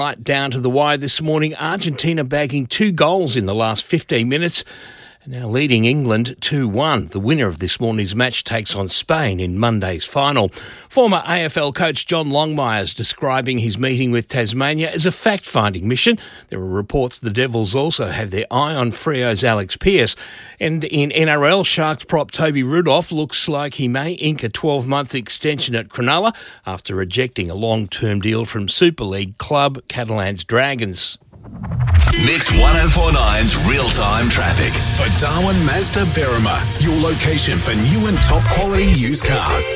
Right down to the wire this morning, Argentina bagging 2 goals in the last 15 minutes and now leading England 2-1. The winner of this morning's match takes on Spain in Monday's final. Former AFL coach John Longmire's describing his meeting with Tasmania as a fact-finding mission. There are reports the Devils also have their eye on Freo's Alex Pearce. And in NRL, Sharks prop Toby Rudolph looks like he may ink a 12-month extension at Cronulla after rejecting a long-term deal from Super League club Catalans Dragons. Mix 1049's real-time traffic. For Darwin Mazda Berrima, your location for new and top-quality used cars.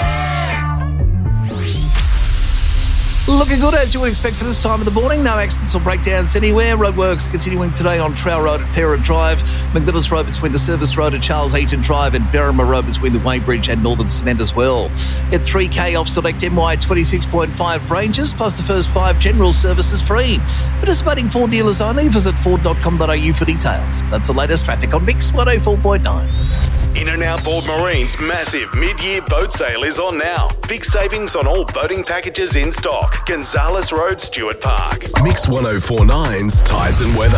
Looking good as you would expect for this time of the morning. No accidents or breakdowns anywhere. Roadworks continuing today on Trail Road at Parent Drive, McMillan's Road between the Service Road and Charles Eaton Drive, and Berrima Road between the Weybridge and Northern Cement as well. Get 3K off select MY 26.5 ranges, plus the first 5 general services free. Participating Ford dealers only. Visit ford.com.au for details. That's the latest traffic on Mix 104.9. In and Outboard Marine's massive mid-year boat sale is on now. Big savings on all boating packages in stock. Gonzales Road, Stuart Park. Mix 1049's Tides and Weather.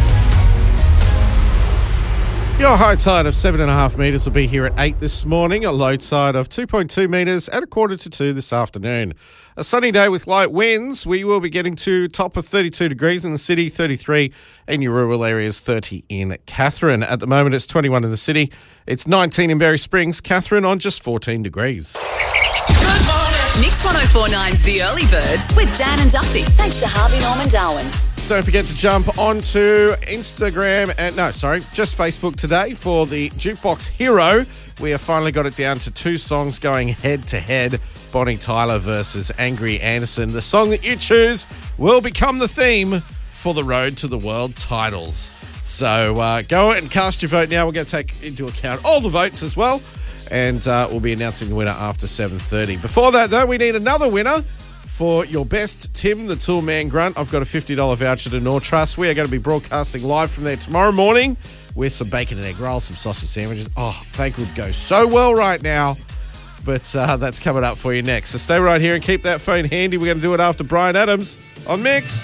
Your high tide of 7.5 metres will be here at 8 this morning. A low tide of 2.2 metres at 1:45 this afternoon. A sunny day with light winds. We will be getting to top of 32 degrees in the city, 33 in your rural areas, 30 in Katherine. At the moment, it's 21 in the city. It's 19 in Berry Springs. Katherine on just 14 degrees. Good morning. Mix 1049's The Early Birds with Dan and Duffy. Thanks to Harvey Norman Darwin. Don't forget to jump onto Instagram just Facebook today for the Jukebox Hero. We have finally got it down to 2 songs going head-to-head. Bonnie Tyler versus Angry Anderson. The song that you choose will become the theme for the Road to the World titles. So go and cast your vote now. We're going to take into account all the votes as well. And we'll be announcing the winner after 7:30. Before that, though, we need another winner for your best Tim the Toolman Grunt. I've got a $50 voucher to Nortrust. We are going to be broadcasting live from there tomorrow morning with some bacon and egg rolls, some sausage sandwiches. Oh, they could go so well right now. But that's coming up for you next. So stay right here and keep that phone handy. We're going to do it after Brian Adams on Mix.